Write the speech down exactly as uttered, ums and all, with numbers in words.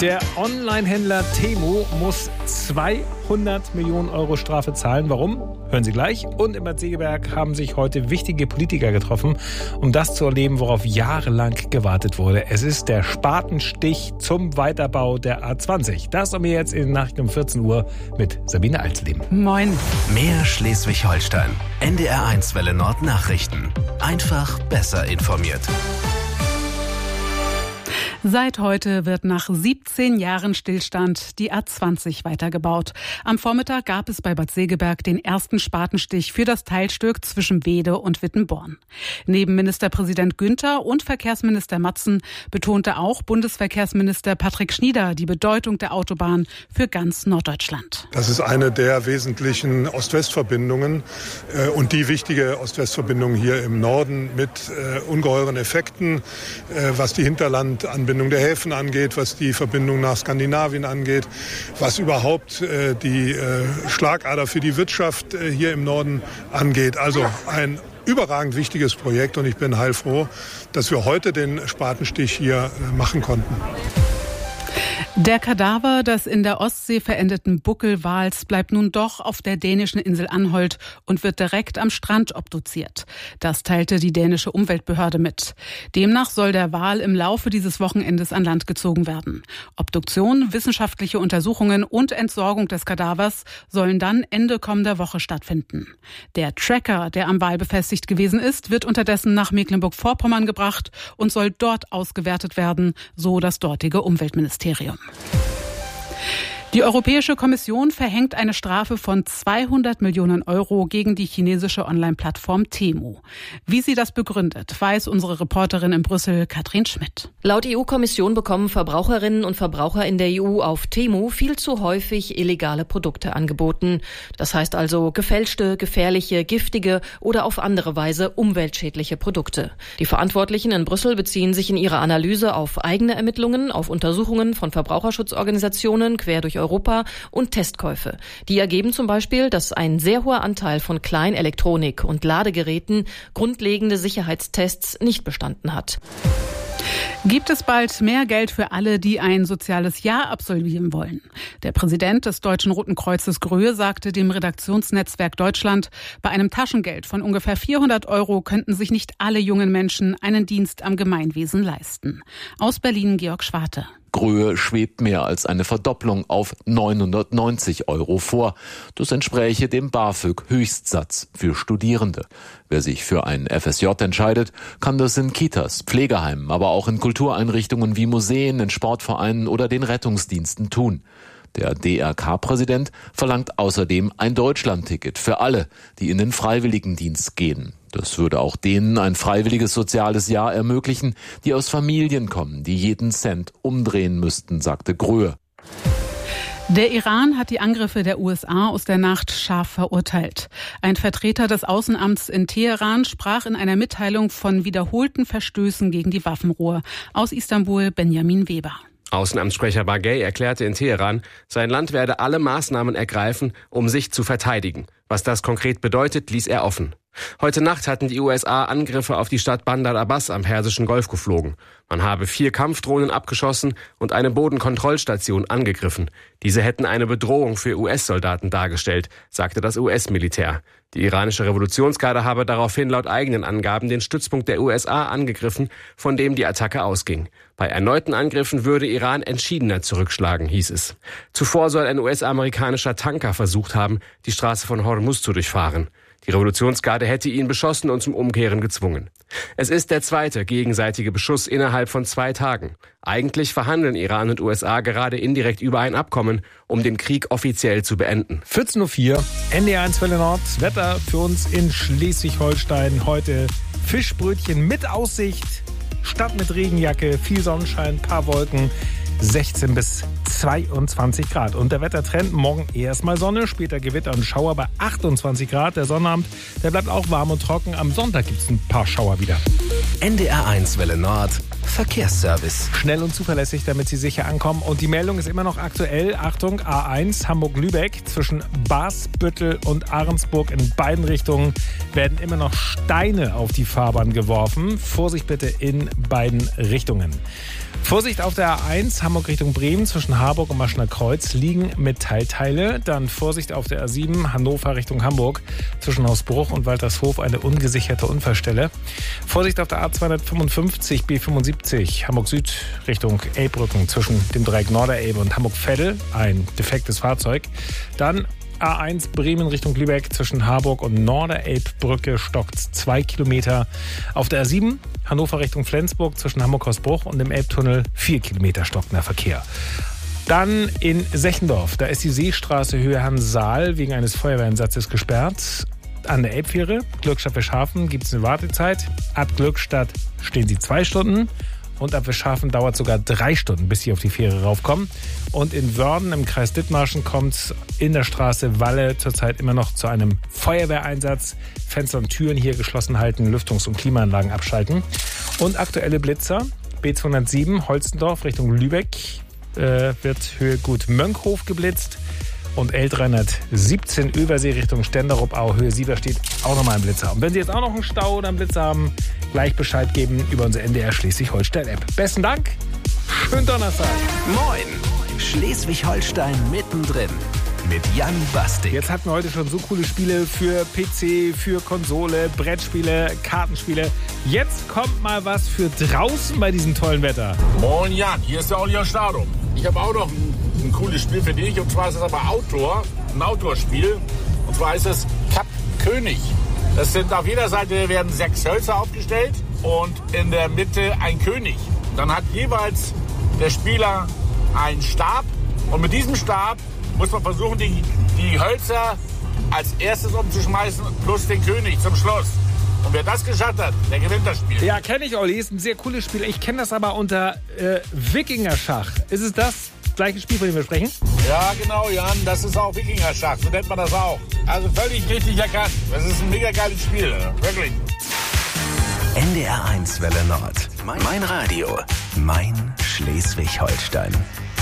Der Online-Händler Temu muss zweihundert Millionen Euro Strafe zahlen. Warum? Hören Sie gleich. Und in Bad Segeberg haben sich heute wichtige Politiker getroffen, um das zu erleben, worauf jahrelang gewartet wurde. Es ist der Spatenstich zum Weiterbau der A zwanzig. Das um jetzt in den Nachrichten um vierzehn Uhr mit Sabine Alsleben. Moin. Mehr Schleswig-Holstein. N D R eins Welle Nord Nachrichten. Einfach besser informiert. Seit heute wird nach siebzehn Jahren Stillstand die A zwanzig weitergebaut. Am Vormittag gab es bei Bad Segeberg den ersten Spatenstich für das Teilstück zwischen Weede und Wittenborn. Neben Ministerpräsident Günther und Verkehrsminister Matzen betonte auch Bundesverkehrsminister Patrick Schnieder die Bedeutung der Autobahn für ganz Norddeutschland. Das ist eine der wesentlichen Ost-West-Verbindungen äh, und die wichtige Ost-West-Verbindung hier im Norden mit äh, ungeheuren Effekten, äh, was die Hinterlandanbindung der Häfen angeht, was die Verbindung nach Skandinavien angeht, was überhaupt äh, die äh, Schlagader für die Wirtschaft äh, hier im Norden angeht. Also ein überragend wichtiges Projekt und ich bin heilfroh, dass wir heute den Spatenstich hier äh, machen konnten. Der Kadaver des in der Ostsee verendeten Buckelwals bleibt nun doch auf der dänischen Insel Anholt und wird direkt am Strand obduziert. Das teilte die dänische Umweltbehörde mit. Demnach soll der Wal im Laufe dieses Wochenendes an Land gezogen werden. Obduktion, wissenschaftliche Untersuchungen und Entsorgung des Kadavers sollen dann Ende kommender Woche stattfinden. Der Tracker, der am Wal befestigt gewesen ist, wird unterdessen nach Mecklenburg-Vorpommern gebracht und soll dort ausgewertet werden, so das dortige Umweltministerium. Die Europäische Kommission verhängt eine Strafe von zweihundert Millionen Euro gegen die chinesische Online-Plattform Temu. Wie sie das begründet, weiß unsere Reporterin in Brüssel, Katrin Schmidt. Laut E U-Kommission bekommen Verbraucherinnen und Verbraucher in der E U auf Temu viel zu häufig illegale Produkte angeboten. Das heißt also gefälschte, gefährliche, giftige oder auf andere Weise umweltschädliche Produkte. Die Verantwortlichen in Brüssel beziehen sich in ihrer Analyse auf eigene Ermittlungen, auf Untersuchungen von Verbraucherschutzorganisationen quer durch Europa und Testkäufe. Die ergeben zum Beispiel, dass ein sehr hoher Anteil von Kleinelektronik und Ladegeräten grundlegende Sicherheitstests nicht bestanden hat. Gibt es bald mehr Geld für alle, die ein soziales Jahr absolvieren wollen? Der Präsident des Deutschen Roten Kreuzes Gröhe sagte dem Redaktionsnetzwerk Deutschland, bei einem Taschengeld von ungefähr vierhundert Euro könnten sich nicht alle jungen Menschen einen Dienst am Gemeinwesen leisten. Aus Berlin Georg Schwarte. Gröhe schwebt mehr als eine Verdopplung auf neunhundertneunzig Euro vor. Das entspräche dem BAföG-Höchstsatz für Studierende. Wer sich für ein F S J entscheidet, kann das in Kitas, Pflegeheimen, aber auch in Kultureinrichtungen wie Museen, in Sportvereinen oder den Rettungsdiensten tun. Der D R K-Präsident verlangt außerdem ein Deutschlandticket für alle, die in den Freiwilligendienst gehen. Das würde auch denen ein freiwilliges soziales Jahr ermöglichen, die aus Familien kommen, die jeden Cent umdrehen müssten, sagte Gröhe. Der Iran hat die Angriffe der U S A aus der Nacht scharf verurteilt. Ein Vertreter des Außenamts in Teheran sprach in einer Mitteilung von wiederholten Verstößen gegen die Waffenruhe. Aus Istanbul Benjamin Weber. Außenamtssprecher Baghei erklärte in Teheran, sein Land werde alle Maßnahmen ergreifen, um sich zu verteidigen. Was das konkret bedeutet, ließ er offen. Heute Nacht hatten die U S A Angriffe auf die Stadt Bandar Abbas am Persischen Golf geflogen. Man habe vier Kampfdrohnen abgeschossen und eine Bodenkontrollstation angegriffen. Diese hätten eine Bedrohung für U S-Soldaten dargestellt, sagte das U S-Militär. Die iranische Revolutionsgarde habe daraufhin laut eigenen Angaben den Stützpunkt der U S A angegriffen, von dem die Attacke ausging. Bei erneuten Angriffen würde Iran entschiedener zurückschlagen, hieß es. Zuvor soll ein U S-amerikanischer Tanker versucht haben, die Straße von Hormuz zu durchfahren. Die Revolutionsgarde hätte ihn beschossen und zum Umkehren gezwungen. Es ist der zweite gegenseitige Beschuss innerhalb von zwei Tagen. Eigentlich verhandeln Iran und U S A gerade indirekt über ein Abkommen, um den Krieg offiziell zu beenden. vierzehn Uhr vier, N D R eins Welle Nord. Wetter für uns in Schleswig-Holstein. Heute Fischbrötchen mit Aussicht, Stadt mit Regenjacke, viel Sonnenschein, paar Wolken. sechzehn bis zweiundzwanzig Grad. Und der Wettertrend, morgen erstmal Sonne, später Gewitter und Schauer bei achtundzwanzig Grad. Der Sonnabend, der bleibt auch warm und trocken. Am Sonntag gibt es ein paar Schauer wieder. N D R eins Welle Nord. Verkehrsservice. Schnell und zuverlässig, damit Sie sicher ankommen. Und die Meldung ist immer noch aktuell. Achtung, A eins Hamburg-Lübeck zwischen Basbüttel und Ahrensburg in beiden Richtungen werden immer noch Steine auf die Fahrbahn geworfen. Vorsicht bitte in beiden Richtungen. Vorsicht auf der A eins Hamburg Richtung Bremen zwischen Harburg und Maschner Kreuz liegen Metallteile. Dann Vorsicht auf der A sieben Hannover Richtung Hamburg zwischen Hausbruch und Waltershof eine ungesicherte Unfallstelle. Vorsicht auf der A zweihundertfünfundfünfzig B fünfundsiebzig Hamburg Süd Richtung Elbbrücken zwischen dem Dreieck Norderelbe und Hamburg-Veddel ein defektes Fahrzeug. Dann A eins Bremen Richtung Lübeck zwischen Harburg und Norderelbbrücke stockt zwei Kilometer. Auf der A sieben Hannover Richtung Flensburg zwischen Hamburg-Hausbruch und dem Elbtunnel vier Kilometer stockender Verkehr. Dann in Sechendorf, da ist die Seestraße Höhe Herrn Saal wegen eines Feuerwehreinsatzes gesperrt. An der Elbfähre Glückstadt-Wischhafen gibt es eine Wartezeit. Ab Glückstadt stehen Sie zwei Stunden. Und ab Wischhafen dauert sogar drei Stunden, bis Sie auf die Fähre raufkommen. Und in Wörden im Kreis Dithmarschen kommt es in der Straße Walle zurzeit immer noch zu einem Feuerwehreinsatz. Fenster und Türen hier geschlossen halten, Lüftungs- und Klimaanlagen abschalten. Und aktuelle Blitzer. B zweihundertsieben Holstendorf Richtung Lübeck äh, wird Höhe Gut Mönkhof geblitzt. Und L dreihundertsiebzehn Übersee Richtung Stenderup-Au, Höhe Sieberstedt, auch nochmal ein Blitzer. Und wenn Sie jetzt auch noch einen Stau oder einen Blitzer haben, gleich Bescheid geben über unsere N D R Schleswig-Holstein-App. Besten Dank, schönen Donnerstag. Moin, Schleswig-Holstein mittendrin mit Jan Bastik. Jetzt hatten wir heute schon so coole Spiele für P C, für Konsole, Brettspiele, Kartenspiele. Jetzt kommt mal was für draußen bei diesem tollen Wetter. Moin Jan, hier ist der Oliver Stadum. Ich habe auch noch ein, ein cooles Spiel für dich. Und zwar ist es aber Outdoor, ein Outdoor-Spiel. Und zwar ist es Kap König. Das sind auf jeder Seite werden sechs Hölzer aufgestellt und in der Mitte ein König. Dann hat jeweils der Spieler einen Stab und mit diesem Stab muss man versuchen, die, die Hölzer als erstes umzuschmeißen plus den König zum Schluss. Und wer das geschafft hat, der gewinnt das Spiel. Ja, kenne ich, Olli. Ist ein sehr cooles Spiel. Ich kenne das aber unter äh, Wikinger-Schach. Ist es das gleiche Spiel, von dem wir sprechen? Ja, genau, Jan. Das ist auch Wikinger-Schach. So nennt man das auch. Also völlig richtig erkannt. Das ist ein mega geiles Spiel. Wirklich. N D R eins Welle Nord. Mein Radio. Mein Schleswig-Holstein.